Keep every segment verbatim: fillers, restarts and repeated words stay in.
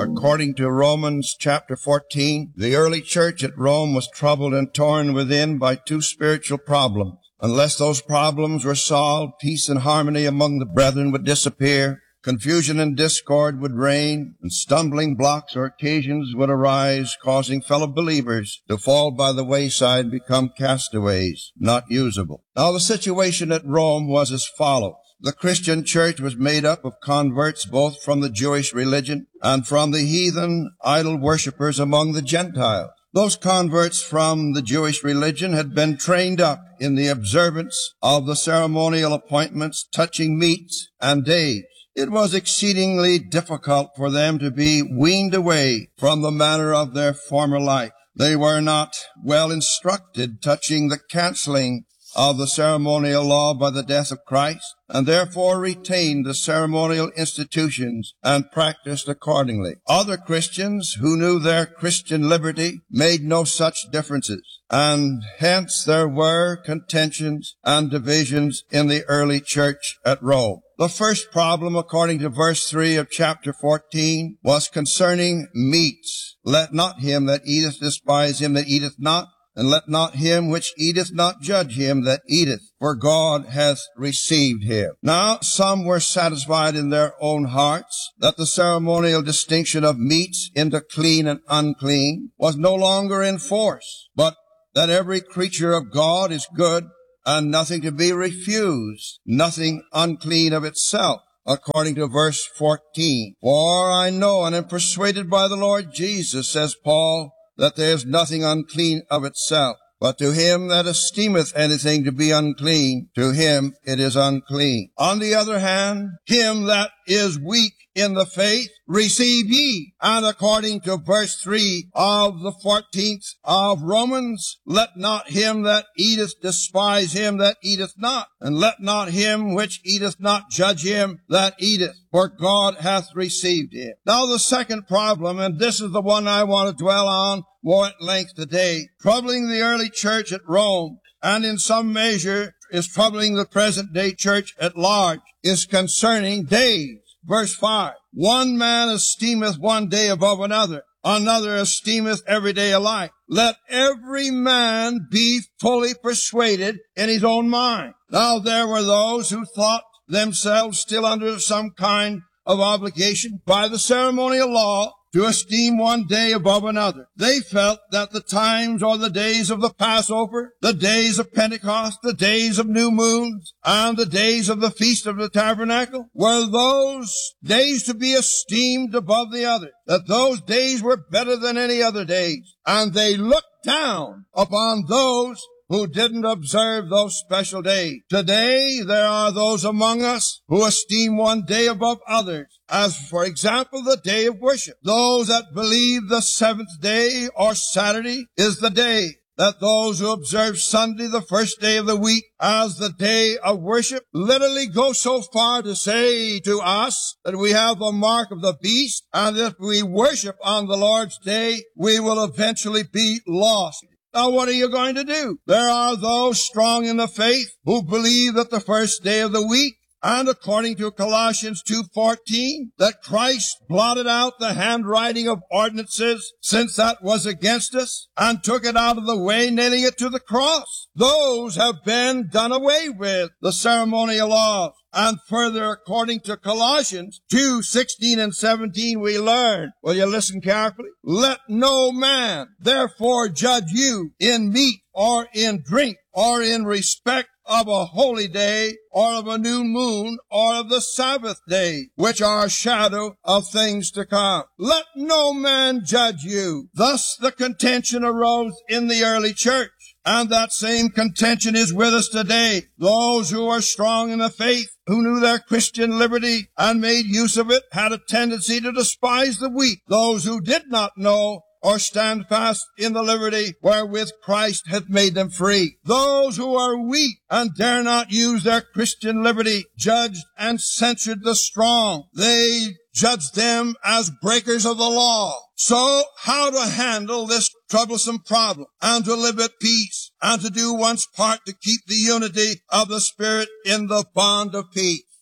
According to Romans chapter fourteen, the early church at Rome was troubled and torn within by two spiritual problems. Unless those problems were solved, peace and harmony among the brethren would disappear, confusion and discord would reign, and stumbling blocks or occasions would arise, causing fellow believers to fall by the wayside and become castaways, not usable. Now, the situation at Rome was as follows. The Christian church was made up of converts both from the Jewish religion and from the heathen idol worshippers among the Gentiles. Those converts from the Jewish religion had been trained up in the observance of the ceremonial appointments touching meats and days. It was exceedingly difficult for them to be weaned away from the manner of their former life. They were not well instructed touching the canceling of the ceremonial law by the death of Christ, and therefore retained the ceremonial institutions and practiced accordingly. Other Christians who knew their Christian liberty made no such differences, and hence there were contentions and divisions in the early church at Rome. The first problem, according to verse three of chapter fourteen, was concerning meats. Let not him that eateth despise him that eateth not, and let not him which eateth not judge him that eateth, for God hath received him. Now, some were satisfied in their own hearts that the ceremonial distinction of meats into clean and unclean was no longer in force, but that every creature of God is good and nothing to be refused, nothing unclean of itself. According to verse fourteen, for I know and am persuaded by the Lord Jesus, says Paul, that there is nothing unclean of itself, but to him that esteemeth anything to be unclean, to him it is unclean. On the other hand, him that is weak in the faith, receive ye. And according to verse three of the fourteenth of Romans, let not him that eateth despise him that eateth not, and let not him which eateth not judge him that eateth, for God hath received him. Now the second problem, and this is the one I want to dwell on more at length today, troubling the early church at Rome, and in some measure is troubling the present day church at large, is concerning days. Verse five, one man esteemeth one day above another, another esteemeth every day alike. Let every man be fully persuaded in his own mind. Now there were those who thought themselves still under some kind of obligation by the ceremonial law to esteem one day above another. They felt that the times or the days of the Passover, the days of Pentecost, the days of new moons, and the days of the Feast of the Tabernacle were those days to be esteemed above the others, that those days were better than any other days, and they looked down upon those who didn't observe those special days. Today, there are those among us who esteem one day above others, as, for example, the day of worship. Those that believe the seventh day or Saturday is the day, that those who observe Sunday, the first day of the week, as the day of worship, literally go so far to say to us that we have the mark of the beast, and if we worship on the Lord's day, we will eventually be lost. Now, what are you going to do? There are those strong in the faith who believe that the first day of the week, and according to Colossians two fourteen, that Christ blotted out the handwriting of ordinances, since that was against us, and took it out of the way, nailing it to the cross. Those have been done away with, the ceremonial laws. And further, according to Colossians two sixteen and seventeen, we learn, will you listen carefully? Let no man therefore judge you in meat or in drink or in respect of a holy day or of a new moon or of the Sabbath day, which are a shadow of things to come. Let no man judge you. Thus the contention arose in the early church. And that same contention is with us today. Those who are strong in the faith, who knew their Christian liberty and made use of it, had a tendency to despise the weak. Those who did not know or stand fast in the liberty wherewith Christ hath made them free. Those who are weak and dare not use their Christian liberty judged and censured the strong. They judged them as breakers of the law. So, how to handle this troublesome problem, and to live at peace, and to do one's part to keep the unity of the Spirit in the bond of peace.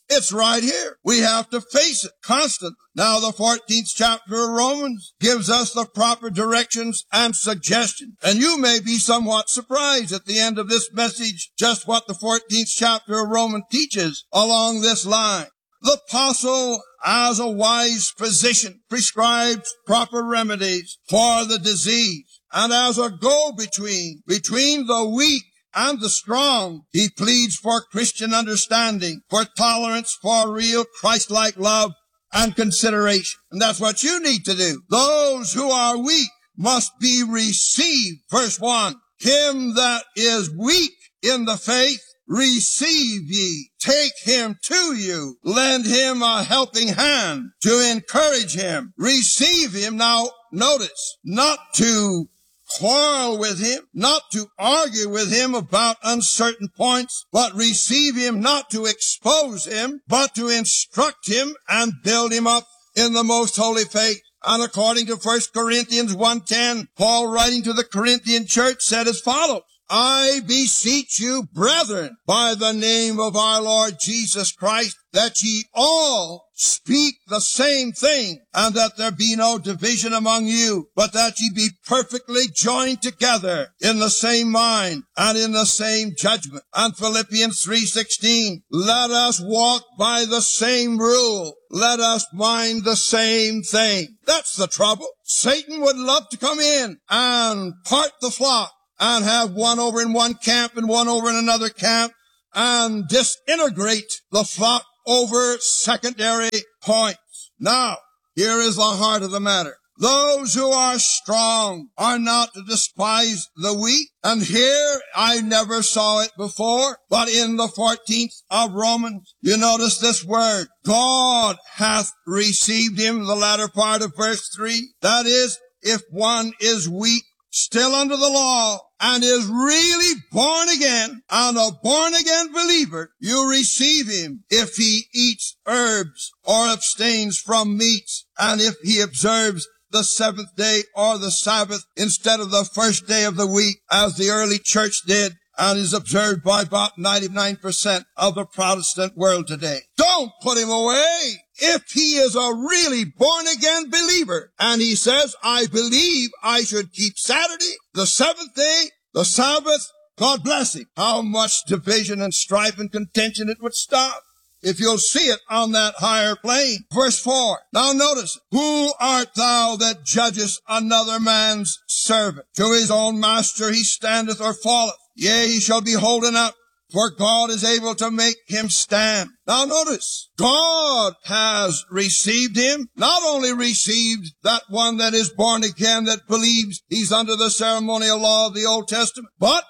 It's right here. We have to face it constantly. Now, the fourteenth chapter of Romans gives us the proper directions and suggestions. And you may be somewhat surprised at the end of this message just what the fourteenth chapter of Romans teaches along this line. The apostle, as a wise physician, prescribes proper remedies for the disease. And as a go-between between the weak and the strong, he pleads for Christian understanding, for tolerance, for real Christ-like love and consideration. And that's what you need to do. Those who are weak must be received. Verse one, him that is weak in the faith, receive ye. Take him to you. Lend him a helping hand to encourage him. Receive him. Now, notice, not to quarrel with him, not to argue with him about uncertain points, but receive him, not to expose him, but to instruct him and build him up in the most holy faith. And according to First Corinthians one ten, Paul, writing to the Corinthian church, said as follows, I beseech you, brethren, by the name of our Lord Jesus Christ, that ye all speak the same thing, and that there be no division among you, but that ye be perfectly joined together in the same mind and in the same judgment. And Philippians three sixteen, let us walk by the same rule. Let us mind the same thing. That's the trouble. Satan would love to come in and part the flock and have one over in one camp and one over in another camp and disintegrate the flock over secondary points. Now, here is the heart of the matter. Those who are strong are not to despise the weak. And here, I never saw it before, but in the fourteenth of Romans, you notice this word, God hath received him, the latter part of verse three. That is, if one is weak, still under the law, and is really born again, and a born-again believer, you receive him if he eats herbs or abstains from meats, and if he observes the seventh day or the Sabbath instead of the first day of the week, as the early church did, and is observed by about ninety-nine percent of the Protestant world today. Don't put him away. If he is a really born-again believer, and he says, I believe I should keep Saturday, the seventh day, the Sabbath, God bless him. How much division and strife and contention it would stop if you'll see it on that higher plane. Verse four. Now notice, who art thou that judgest another man's servant? To his own master he standeth or falleth. Yea, he shall be holden up, for God is able to make him stand. Now notice, God has received him, not only received that one that is born again, that believes he's under the ceremonial law of the Old Testament, but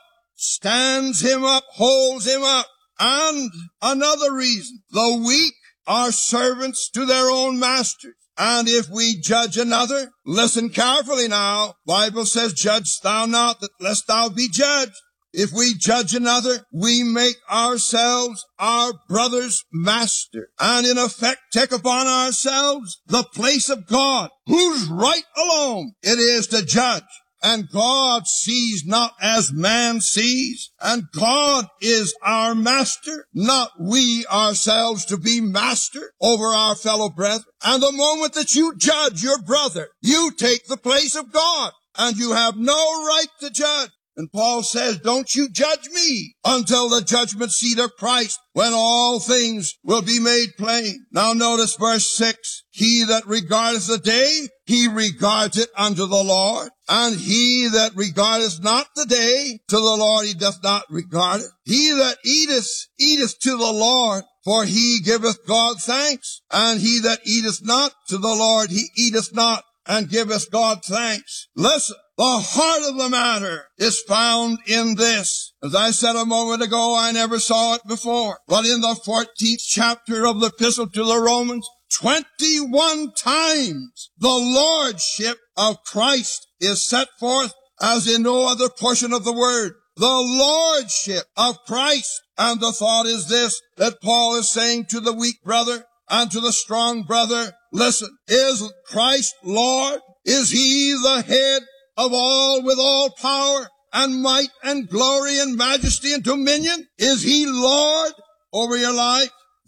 stands him up, holds him up. And another reason, the weak are servants to their own masters. And if we judge another, listen carefully now, Bible says, judge thou not, that lest thou be judged. If we judge another, we make ourselves our brother's master, and in effect take upon ourselves the place of God, whose right alone it is to judge. And God sees not as man sees, and God is our master, not we ourselves to be master over our fellow brethren. And the moment that you judge your brother, you take the place of God, and you have no right to judge. And Paul says, don't you judge me until the judgment seat of Christ, when all things will be made plain. Now notice verse six. He that regardeth the day, he regards it unto the Lord. And he that regardeth not the day, to the Lord he doth not regard it. He that eateth, eateth to the Lord, for he giveth God thanks. And he that eateth not to the Lord, he eateth not, and giveth God thanks. Listen. The heart of the matter is found in this. As I said a moment ago, I never saw it before. But in the fourteenth chapter of the Epistle to the Romans, twenty-one times the Lordship of Christ is set forth as in no other portion of the Word. The Lordship of Christ. And the thought is this, that Paul is saying to the weak brother and to the strong brother, listen, is Christ Lord? Is he the head of all, with all power and might and glory and majesty and dominion? Is he Lord over your life?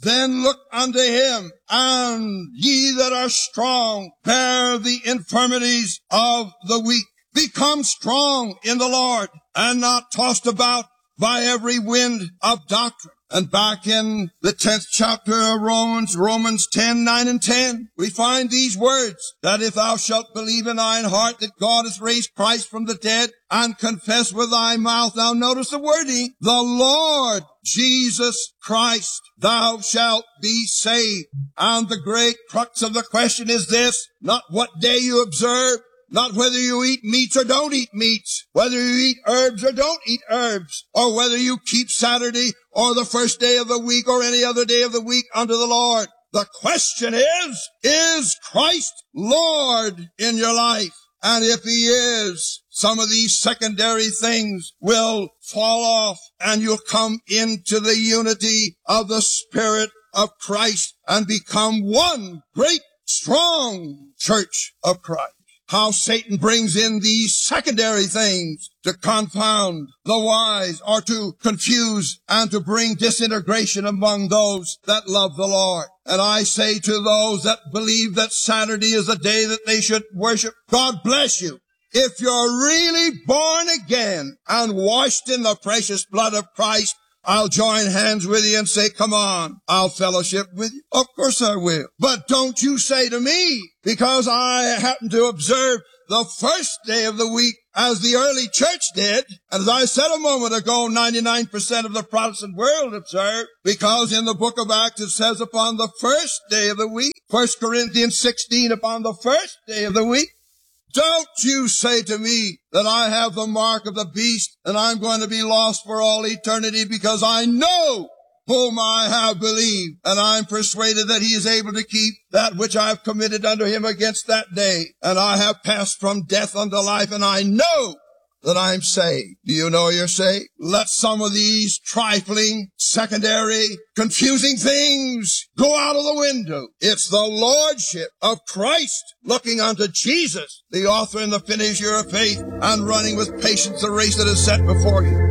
then look unto him, and ye that are strong, bear the infirmities of the weak. Become strong in the Lord, and not tossed about by every wind of doctrine. And back in the tenth chapter of Romans, Romans ten, nine and ten, we find these words, that if thou shalt believe in thine heart that God has raised Christ from the dead, and confess with thy mouth, now notice the wording, the Lord Jesus Christ, thou shalt be saved. And the great crux of the question is this, not what day you observe, not whether you eat meats or don't eat meats, whether you eat herbs or don't eat herbs, or whether you keep Saturday or the first day of the week or any other day of the week unto the Lord. The question is, is Christ Lord in your life? And if he is, some of these secondary things will fall off, and you'll come into the unity of the Spirit of Christ and become one great, strong church of Christ. How Satan brings in these secondary things to confound the wise, or to confuse and to bring disintegration among those that love the Lord. And I say to those that believe that Saturday is the day that they should worship, God bless you. If you're really born again and washed in the precious blood of Christ, I'll join hands with you and say, come on, I'll fellowship with you. Of course I will. But don't you say to me, because I happen to observe the first day of the week as the early church did, and as I said a moment ago, ninety-nine percent of the Protestant world observe, because in the book of Acts it says upon the first day of the week, First Corinthians sixteen, upon the first day of the week. Don't you say to me that I have the mark of the beast and I'm going to be lost for all eternity, because I know whom I have believed, and I'm persuaded that he is able to keep that which I have committed unto him against that day. And I have passed from death unto life, and I know that I'm saved. Do you know you're saved? Let some of these trifling, secondary, confusing things go out of the window. It's the lordship of Christ, looking unto Jesus, the author and the finisher of faith, and running with patience the race that is set before you.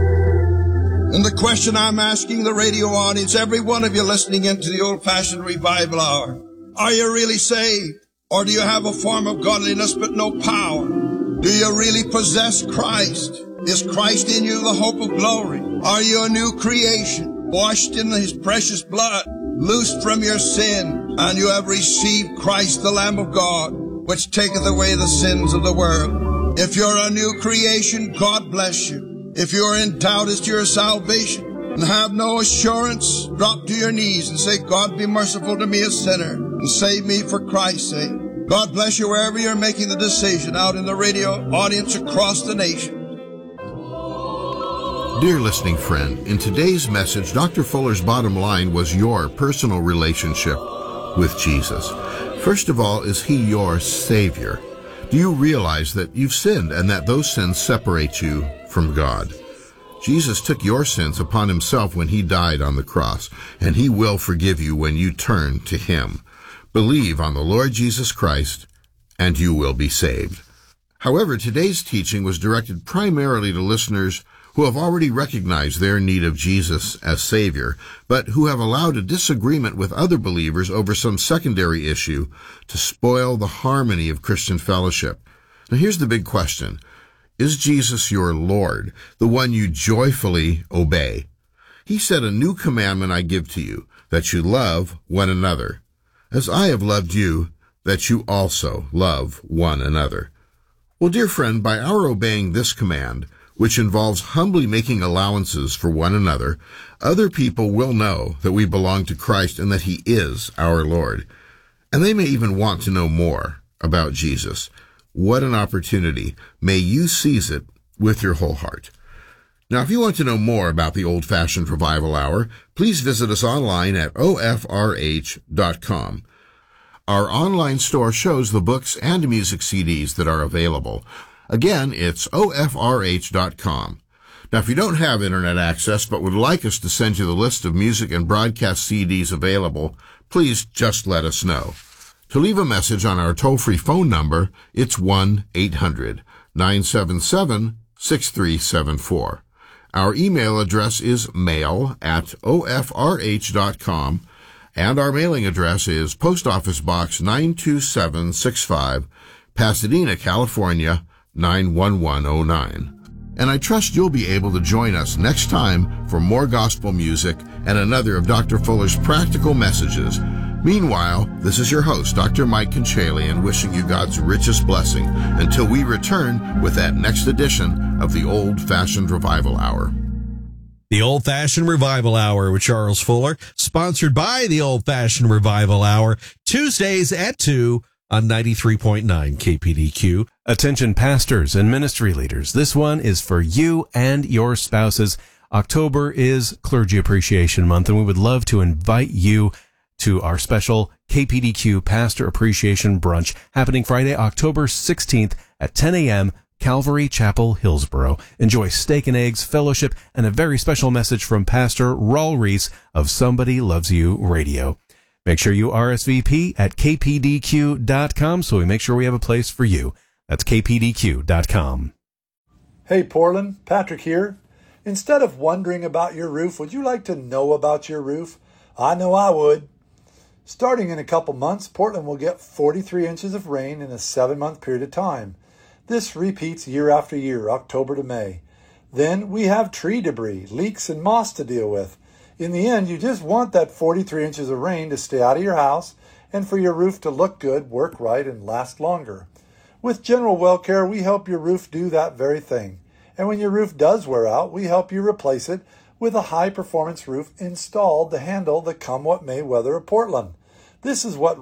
And the question I'm asking the radio audience, every one of you listening into the old-fashioned revival hour, are you really saved? Or do you have a form of godliness but no power? Do you really possess Christ? Is Christ in you the hope of glory? Are you a new creation, washed in his precious blood, loosed from your sin, and you have received Christ the Lamb of God, which taketh away the sins of the world? If you're a new creation, God bless you. If you're in doubt as to your salvation and have no assurance, drop to your knees and say, God, be merciful to me, a sinner, and save me for Christ's sake. God bless you wherever you're making the decision, out in the radio audience across the nation. Dear listening friend, in today's message, Doctor Fuller's bottom line was your personal relationship with Jesus. First of all, is he your Savior? Do you realize that you've sinned and that those sins separate you from God? Jesus took your sins upon himself when he died on the cross, and he will forgive you when you turn to him. Believe on the Lord Jesus Christ, and you will be saved. However, today's teaching was directed primarily to listeners who have already recognized their need of Jesus as Savior, but who have allowed a disagreement with other believers over some secondary issue to spoil the harmony of Christian fellowship. Now here's the big question. Is Jesus your Lord, the one you joyfully obey? He said, a new commandment I give to you, that you love one another, as I have loved you, that you also love one another. Well, dear friend, by our obeying this command, which involves humbly making allowances for one another, other people will know that we belong to Christ and that he is our Lord. And they may even want to know more about Jesus. What an opportunity. May you seize it with your whole heart. Now, if you want to know more about the Old-Fashioned Revival Hour, please visit us online at O F R H dot com. Our online store shows the books and music C Ds that are available. Again, it's O F R H dot com. Now, if you don't have internet access but would like us to send you the list of music and broadcast C Ds available, please just let us know. To leave a message on our toll-free phone number, it's one eight hundred nine seven seven six three seven four. Our email address is mail at O F R H dot com, and our mailing address is Post Office Box nine two seven six five, Pasadena, California, nine one one oh nine. And I trust you'll be able to join us next time for more gospel music and another of Doctor Fuller's practical messages. Meanwhile, this is your host, Doctor Mike Conchalian, wishing you God's richest blessing until we return with that next edition of the Old-Fashioned Revival Hour. The Old-Fashioned Revival Hour with Charles Fuller, sponsored by the Old-Fashioned Revival Hour, Tuesdays at two on ninety-three point nine K P D Q. Attention pastors and ministry leaders, this one is for you and your spouses. October is Clergy Appreciation Month, and we would love to invite you to our special K P D Q Pastor Appreciation Brunch happening Friday, October sixteenth at ten a.m., Calvary Chapel, Hillsboro. Enjoy steak and eggs, fellowship, and a very special message from Pastor Raul Reese of Somebody Loves You Radio. Make sure you R S V P at K P D Q dot com so we make sure we have a place for you. That's K P D Q dot com. Hey Portland, Patrick here. Instead of wondering about your roof, would you like to know about your roof? I know I would. Starting in a couple months, Portland will get forty-three inches of rain in a seven-month period of time. This repeats year after year, October to May. Then we have tree debris, leaks, and moss to deal with. In the end, you just want that forty-three inches of rain to stay out of your house and for your roof to look good, work right, and last longer. With General Well Care, we help your roof do that very thing. And when your roof does wear out, we help you replace it with a high-performance roof installed to handle the come-what-may weather of Portland. This is what